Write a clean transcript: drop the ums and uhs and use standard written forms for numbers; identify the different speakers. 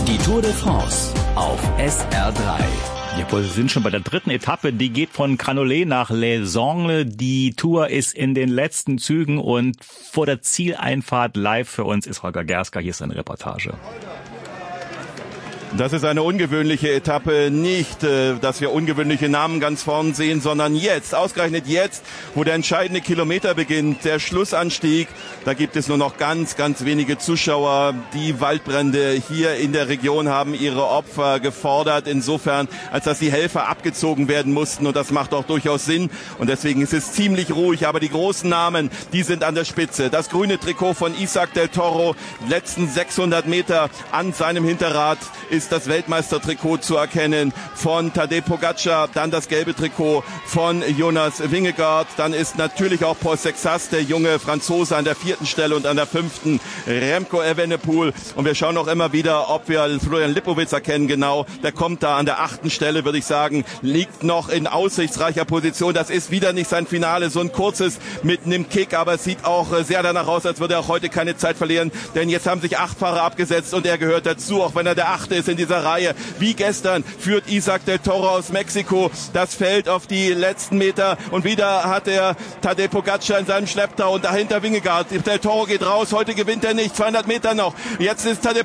Speaker 1: Die Tour de France auf SR3.
Speaker 2: Wir sind schon bei der dritten Etappe, die geht von Granollers nach Les Angles. Die Tour ist in den letzten Zügen und vor der Zieleinfahrt live für uns ist Holger Gerska. Hier ist eine Reportage.
Speaker 3: Das ist eine ungewöhnliche Etappe, nicht, dass wir ungewöhnliche Namen ganz vorn sehen, sondern jetzt, ausgerechnet jetzt, wo der entscheidende Kilometer beginnt, der Schlussanstieg, da gibt es nur noch ganz, ganz wenige Zuschauer. Die Waldbrände hier in der Region haben ihre Opfer gefordert, insofern, als dass die Helfer abgezogen werden mussten, und das macht auch durchaus Sinn, und deswegen ist es ziemlich ruhig, aber die großen Namen, die sind an der Spitze. Das grüne Trikot von Isaac del Toro, letzten 600 Meter an seinem Hinterrad ist das Weltmeistertrikot zu erkennen von Tadej Pogačar, dann das gelbe Trikot von Jonas Vingegaard, dann ist natürlich auch Paul Sexas, der junge Franzose, an der 4. Stelle und an der 5. Remco Evenepoel, und wir schauen auch immer wieder, ob wir Florian Lipowitz erkennen, genau, der kommt da an der 8. Stelle, würde ich sagen, liegt noch in aussichtsreicher Position, das ist wieder nicht sein Finale, so ein kurzes mit einem Kick, aber es sieht auch sehr danach aus, als würde er auch heute keine Zeit verlieren, denn jetzt haben sich 8 Fahrer abgesetzt und er gehört dazu, auch wenn er der 8. ist in dieser Reihe. Wie gestern führt Isaac del Toro aus Mexiko das Feld auf die letzten Meter und wieder hat er Tadej Pogačar in seinem Schlepptau und dahinter Vingegaard. Del Toro geht raus, heute gewinnt er nicht, 200 Meter noch. Jetzt ist Tadej